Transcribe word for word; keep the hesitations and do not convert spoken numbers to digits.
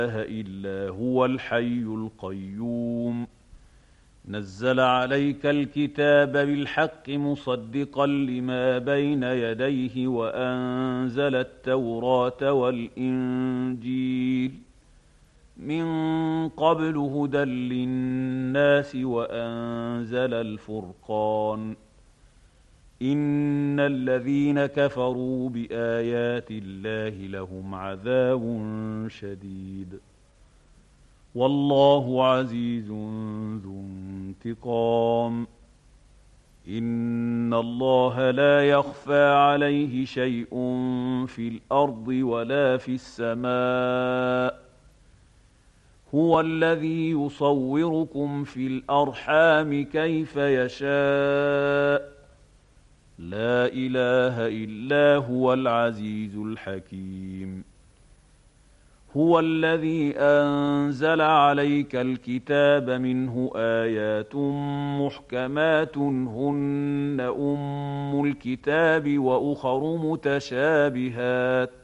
إلا هو الحي القيوم نزل عليك الكتاب بالحق مصدقا لما بين يديه وأنزل التوراة والإنجيل من قبل هدى للناس وأنزل الفرقان إن الذين كفروا بآيات الله لهم عذاب شديد والله عزيز ذو انتقام إن الله لا يخفى عليه شيء في الأرض ولا في السماء هو الذي يصوركم في الأرحام كيف يشاء لا إله إلا هو العزيز الحكيم هو الذي أنزل عليك الكتاب منه آيات محكمات هن أم الكتاب وأخر متشابهات